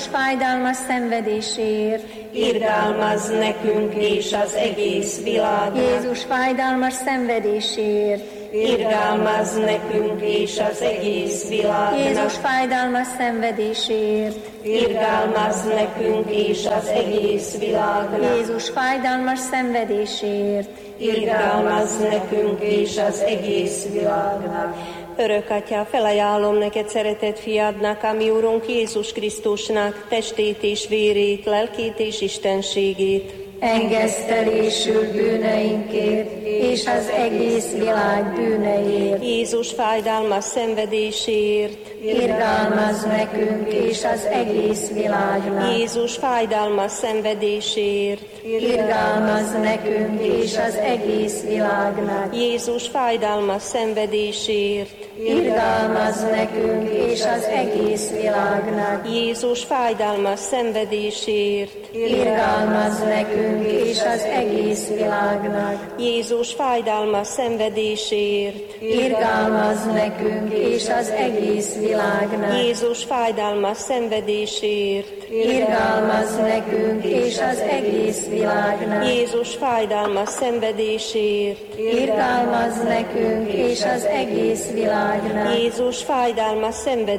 Jézus fájdalmas szenvedéséért, irgalmazz nekünk és az egész világnak. Jézus fájdalmas szenvedéséért, irgalmazz nekünk és az egész világnak. Jézus fájdalmas szenvedéséért, irgalmazz nekünk és az egész világnak. Jézus fájdalmas szenvedéséért, irgalmazz nekünk és az egész világnak. Örök Atyá, felajánlom neked szeretett fiadnak, a mi Urunk Jézus Krisztusnak testét és vérét, lelkét és istenségét. engesztelésül bűneinkért, és az egész világ bűneiért. Jézus fájdalmas szenvedéséért, irgalmazz nekünk és az egész világnak. Jézus fájdalmas szenvedéséért, irgalmazz nekünk és az egész világnak. Jézus fájdalmas szenvedéséért, irgalmazz nekünk és az egész világnak. Jézus fájdalmas szenvedéséért, irgalmazz nekünk és az egész világnak. Jézus fájdalmas szenvedéséért, irgalmazz nekünk és az egész világnak. Jézus fájdalmas szenvedéséért, irgalmazz nekünk és az egész világnak. Jézus fájdalmas szenvedéséért, irgalmazz nekünk és az egész világnak. Jézus fájdalmas szenvedéséért,